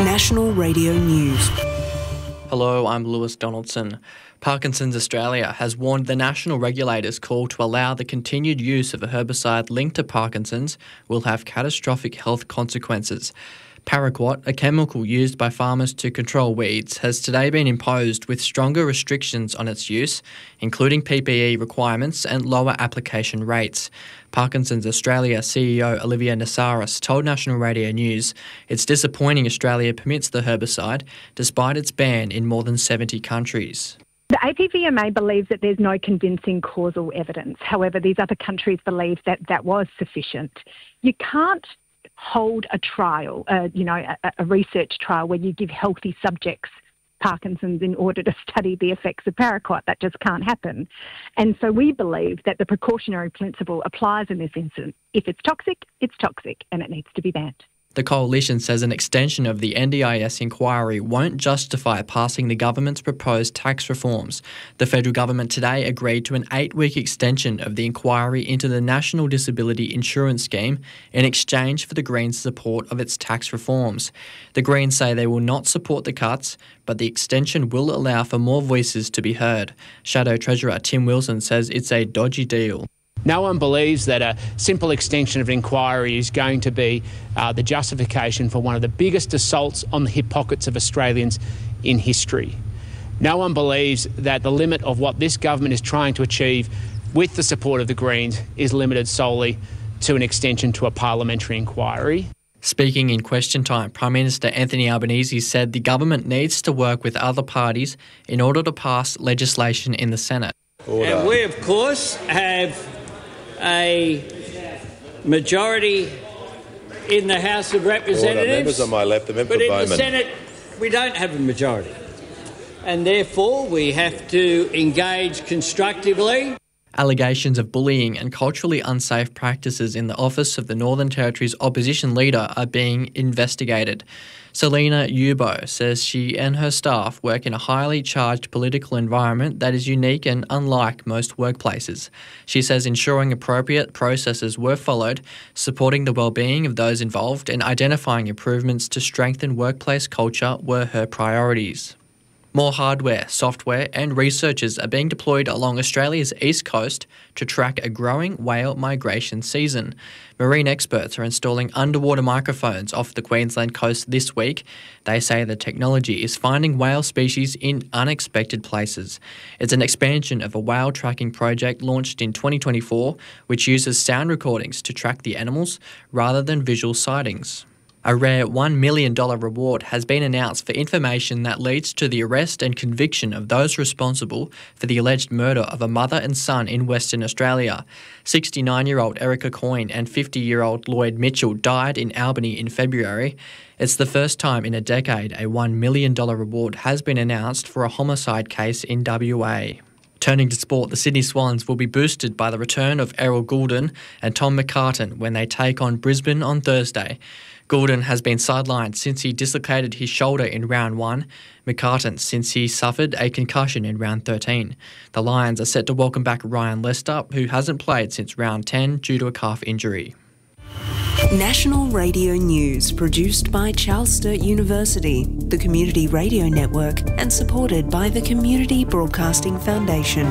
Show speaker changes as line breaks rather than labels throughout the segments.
National Radio News.
Hello, I'm Lewis Donaldson. Parkinson's Australia has warned the national regulators' call to allow the continued use of a herbicide linked to Parkinson's will have catastrophic health consequences. Paraquat, a chemical used by farmers to control weeds, has today been imposed with stronger restrictions on its use, including PPE requirements and lower application rates. Parkinson's Australia CEO Olivia Nasaris told National Radio News it's disappointing Australia permits the herbicide despite its ban in more than 70 countries.
The APVMA believes that there's no convincing causal evidence. However, these other countries believe that that was sufficient. You can't hold a trial, a research trial where you give healthy subjects Parkinson's in order to study the effects of paraquat. That just can't happen. And so we believe that the precautionary principle applies in this instance. If it's toxic, and it needs to be banned.
The coalition says an extension of the NDIS inquiry won't justify passing the government's proposed tax reforms. The federal government today agreed to an 8-week extension of the inquiry into the National Disability Insurance Scheme in exchange for the Greens' support of its tax reforms. The Greens say they will not support the cuts, but the extension will allow for more voices to be heard. Shadow Treasurer Tim Wilson says it's a dodgy deal.
No one believes that a simple extension of an inquiry is going to be the justification for one of the biggest assaults on the hip pockets of Australians in history. No one believes that the limit of what this government is trying to achieve with the support of the Greens is limited solely to an extension to a parliamentary inquiry.
Speaking in Question Time, Prime Minister Anthony Albanese said the government needs to work with other parties in order to pass legislation in the Senate.
Order. And we, of course, have a majority in the House of Representatives.
Order. Members on my left, the member
but
for
in
Bowman.
the Senate, we don't have a majority. And therefore, we have to engage constructively.
Allegations of bullying and culturally unsafe practices in the office of the Northern Territory's opposition leader are being investigated. Selena Yubo says she and her staff work in a highly charged political environment that is unique and unlike most workplaces. She says ensuring appropriate processes were followed, supporting the well-being of those involved and identifying improvements to strengthen workplace culture were her priorities. More hardware, software and researchers are being deployed along Australia's east coast to track a growing whale migration season. Marine experts are installing underwater microphones off the Queensland coast this week. They say the technology is finding whale species in unexpected places. It's an expansion of a whale tracking project launched in 2024, which uses sound recordings to track the animals rather than visual sightings. A rare $1 million reward has been announced for information that leads to the arrest and conviction of those responsible for the alleged murder of a mother and son in Western Australia. 69-year-old Erica Coyne and 50-year-old Lloyd Mitchell died in Albany in February. It's the first time in a decade a $1 million reward has been announced for a homicide case in WA. Turning to sport, the Sydney Swans will be boosted by the return of Errol Goulden and Tom McCartan when they take on Brisbane on Thursday. Goulden has been sidelined since he dislocated his shoulder in round 1, McCartan since he suffered a concussion in round 13. The Lions are set to welcome back Ryan Lester, who hasn't played since round 10 due to a calf injury.
National Radio News, produced by Charles Sturt University, the Community Radio Network, and supported by the Community Broadcasting Foundation.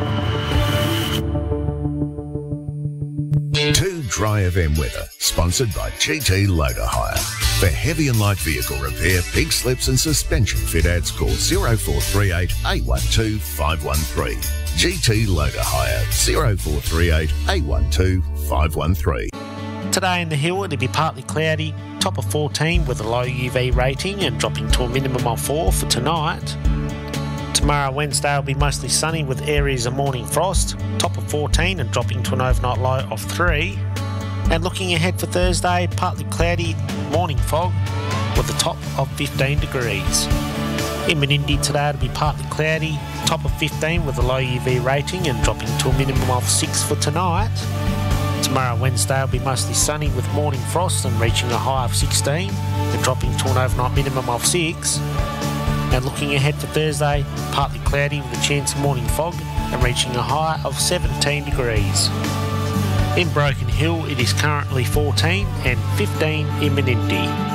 Dry FM weather, sponsored by GT Loader Hire. For heavy and light vehicle repair, pig slips and suspension fit outs, call 0438 812 513. GT Loader Hire, 0438 812 513.
Today in the Hill, it'll be partly cloudy, top of 14 with a low UV rating and dropping to a minimum of 4 for tonight. Tomorrow, Wednesday, will be mostly sunny with areas of morning frost, top of 14 and dropping to an overnight low of 3. And looking ahead for Thursday, partly cloudy, morning fog with a top of 15 degrees. In Menindee today, it'll be partly cloudy, top of 15 with a low UV rating and dropping to a minimum of 6 for tonight. Tomorrow, Wednesday, will be mostly sunny with morning frost and reaching a high of 16 and dropping to an overnight minimum of 6. And looking ahead for Thursday, partly cloudy with a chance of morning fog and reaching a high of 17 degrees. In Broken Hill, it is currently 14 and 15 in Menindee.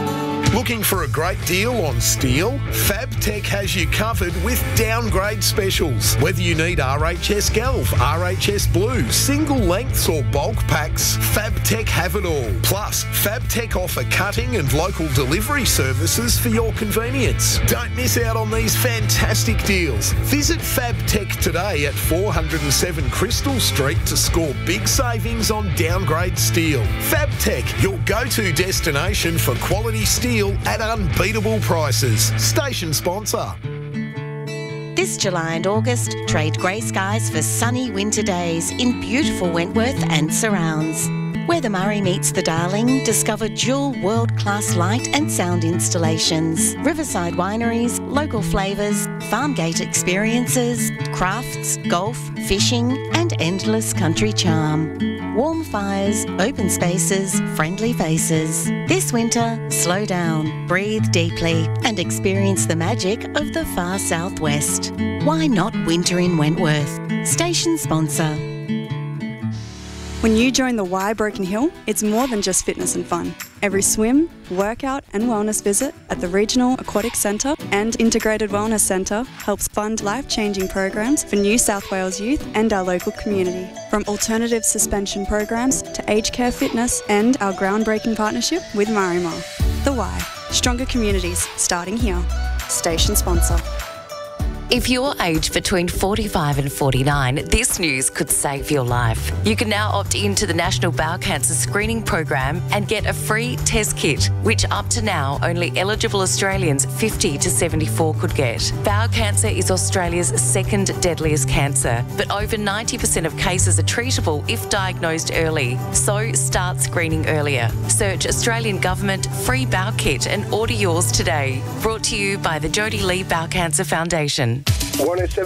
Looking for a great deal on steel? Fabtech has you covered with downgrade specials. Whether you need RHS Galv, RHS Blue, single lengths or bulk packs, Fabtech have it all. Plus, Fabtech offer cutting and local delivery services for your convenience. Don't miss out on these fantastic deals. Visit Fabtech today at 407 Crystal Street to score big savings on downgrade steel. Fabtech, your go-to destination for quality steel at unbeatable prices. Station sponsor.
This July and August, trade grey skies for sunny winter days in beautiful Wentworth and surrounds. Where the Murray meets the Darling, discover dual world-class light and sound installations, riverside wineries, local flavours, farm gate experiences, crafts, golf, fishing and endless country charm. Warm fires, open spaces, friendly faces. This winter, slow down, breathe deeply and experience the magic of the far southwest. Why not winter in Wentworth? Station sponsor.
When you join the Y Broken Hill, it's more than just fitness and fun. Every swim, workout and wellness visit at the Regional Aquatic Centre and Integrated Wellness Centre helps fund life-changing programs for New South Wales youth and our local community. From alternative suspension programs to aged care fitness and our groundbreaking partnership with Marimar. The Y, stronger communities starting here. Station sponsor.
If you're aged between 45 and 49, this news could save your life. You can now opt into the National Bowel Cancer Screening Program and get a free test kit, which up to now only eligible Australians 50 to 74 could get. Bowel cancer is Australia's second deadliest cancer, but over 90% of cases are treatable if diagnosed early. So start screening earlier. Search Australian Government Free Bowel Kit and order yours today. Brought to you by the Jodie Lee Bowel Cancer Foundation.
107